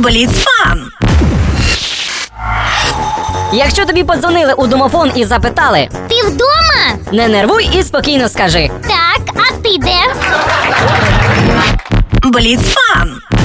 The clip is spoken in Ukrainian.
Бліцфан. Якщо тобі подзвонили у домофон і запитали: Ти вдома? не нервуй і спокійно скажи: Так, а ти де? Бліцфан.